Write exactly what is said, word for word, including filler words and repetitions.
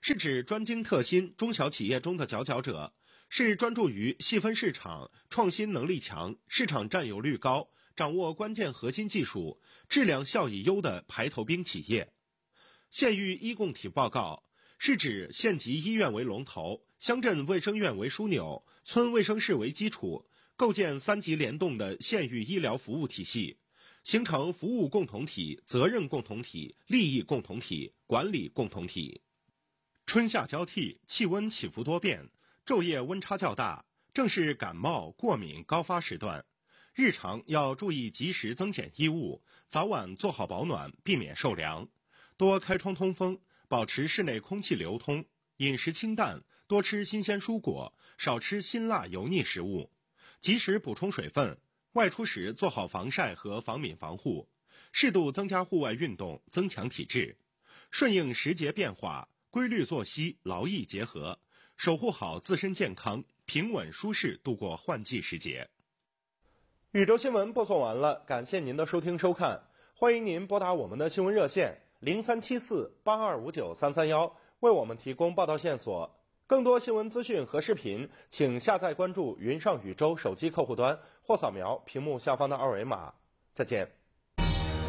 是指专精特新中小企业中的佼佼者，是专注于细分市场、创新能力强、市场占有率高、掌握关键核心技术、质量效益优的排头兵企业。县域医共体报告是指县级医院为龙头，乡镇卫生院为枢纽，村卫生室为基础，构建三级联动的县域医疗服务体系，形成服务共同体、责任共同体、利益共同体、管理共同体。春夏交替，气温起伏多变，昼夜温差较大，正是感冒、过敏高发时段。日常要注意及时增减衣物，早晚做好保暖，避免受凉。多开窗通风，保持室内空气流通。饮食清淡，多吃新鲜蔬果，少吃辛辣油腻食物。及时补充水分，外出时做好防晒和防敏防护。适度增加户外运动，增强体质。顺应时节变化，规律作息，劳逸结合，守护好自身健康，平稳舒适度过换季时节。宇宙新闻播送完了，感谢您的收听收看，欢迎您拨打我们的新闻热线零三七四八二五九三三一，为我们提供报道线索。更多新闻资讯和视频，请下载关注云上宇宙手机客户端或扫描屏幕下方的二维码。再见。